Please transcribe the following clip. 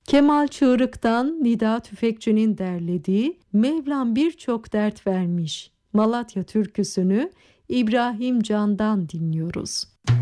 Kemal Çığırık'tan Nida Tüfekçi'nin derlediği Mevlam birçok dert vermiş Malatya türküsünü İbrahim Can'dan dinliyoruz.